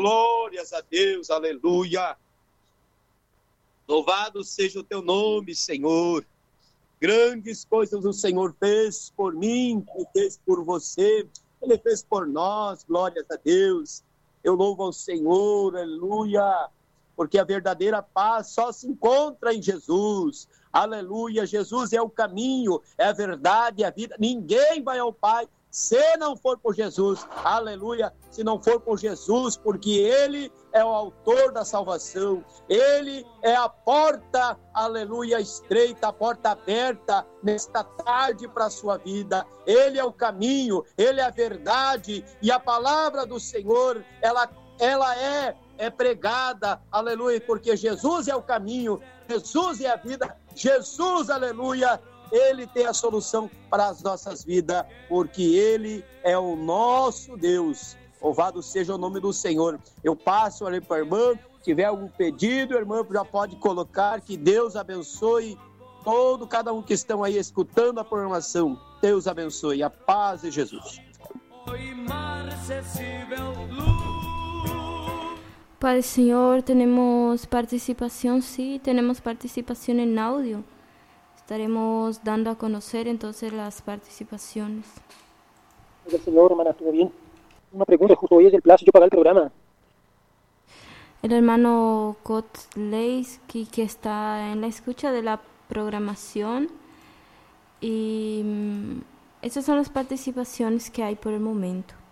Glórias a Deus, aleluia. Louvado seja o teu nome, Senhor. Grandes coisas o Senhor fez por mim, e fez por você. Ele fez por nós, glórias a Deus. Eu louvo ao Senhor, aleluia. Porque a verdadeira paz só se encontra em Jesus. Aleluia, Jesus é o caminho, é a verdade, é a vida. Ninguém vai ao Pai se não for por Jesus. Aleluia, se não for por Jesus, porque Ele é o autor da salvação. Ele é a porta, aleluia, estreita, a porta aberta nesta tarde para a sua vida. Ele é o caminho, Ele é a verdade. E a palavra do Senhor, ela é pregada, aleluia, porque Jesus é o caminho, Jesus é a vida, Jesus, aleluia, Ele tem a solução para as nossas vidas, porque Ele é o nosso Deus. Louvado seja o nome do Senhor. Eu passo ali para a irmã, se tiver algum pedido, a irmã já pode colocar. Que Deus abençoe cada um que estão aí escutando a programação. Deus abençoe, a paz de Jesus. Padre Señor, tenemos participación, sí, tenemos participación en audio. Estaremos dando a conocer entonces las participaciones. Gracias, Señor, hermana, ¿todo bien? Una pregunta, justo hoy es el plazo, yo pagué el programa. El hermano Kotleisky, que está en la escucha de la programación, y esas son las participaciones que hay por el momento.